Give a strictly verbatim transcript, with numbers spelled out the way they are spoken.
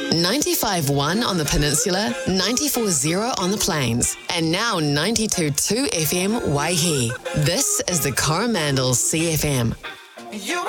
ninety-five point one on the peninsula, ninety-four point zero on the plains, and now ninety-two point two F M Waihi. This is the Coromandel C F M. You